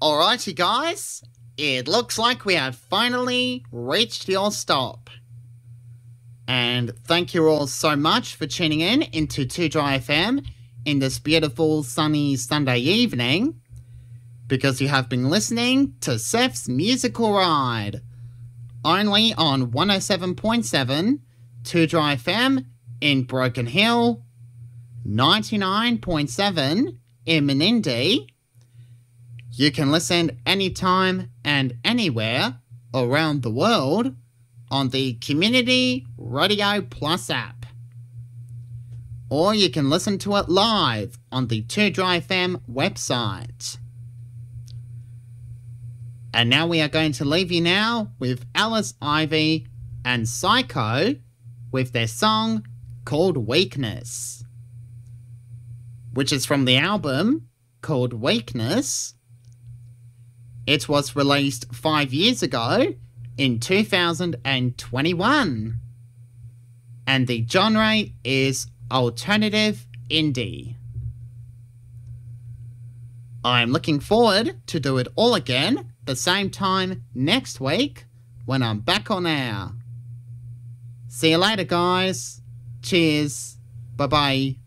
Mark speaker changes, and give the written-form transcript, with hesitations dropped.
Speaker 1: Alrighty guys, it looks like we have finally reached your stop. And thank you all so much for tuning in into 2Dry FM in this beautiful sunny Sunday evening, because you have been listening to Seth's Musical Ride, only on 107.7 2Dry FM in Broken Hill, 99.7 in Menindee. You can listen anytime and anywhere around the world on the Community Radio Plus app. Or you can listen to it live on the 2Dry FM website. And now we are going to leave you now with Alice Ivy and Psycho with their song called Weakness, which is from the album called Weakness. It was released 5 years ago in 2021. And the genre is alternative indie. I'm looking forward to do it all again the same time next week when I'm back on air. See you later, guys. Cheers. Bye-bye.